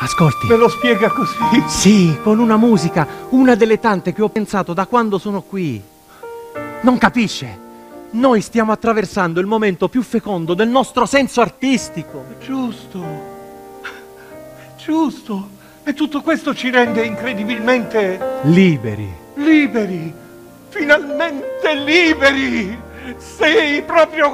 Ascolti. Me lo spiega così? Sì, con una musica, una delle tante che ho pensato da quando sono qui. Non capisce? Noi stiamo attraversando il momento più fecondo del nostro senso artistico. Giusto. Giusto. E tutto questo ci rende incredibilmente Liberi. liberi. Finalmente liberi. Sei proprio